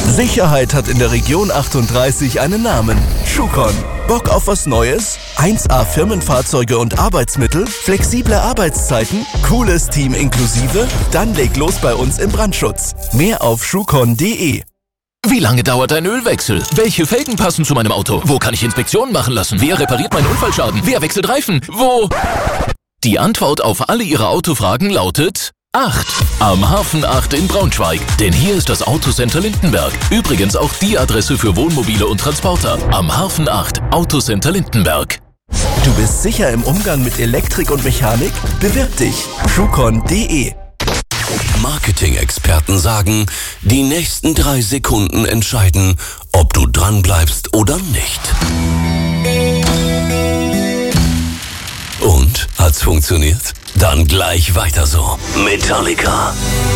Sicherheit hat in der Region 38 einen Namen. Schucon. Bock auf was Neues? 1A Firmenfahrzeuge und Arbeitsmittel? Flexible Arbeitszeiten? Cooles Team inklusive? Dann leg los bei uns im Brandschutz. Mehr auf schucon.de. Wie lange dauert ein Ölwechsel? Welche Felgen passen zu meinem Auto? Wo kann ich Inspektionen machen lassen? Wer repariert meinen Unfallschaden? Wer wechselt Reifen? Wo? Die Antwort auf alle Ihre Autofragen lautet 8. Am Hafen 8 in Braunschweig. Denn hier ist das Autocenter Lindenberg. Übrigens auch die Adresse für Wohnmobile und Transporter. Am Hafen 8 Autocenter Lindenberg. Du bist sicher im Umgang mit Elektrik und Mechanik? Bewirb dich. schucon.de. Marketing-Experten sagen, die nächsten 3 Sekunden entscheiden, ob du dranbleibst oder nicht. Und? Hat's funktioniert? Dann gleich weiter so. Metallica.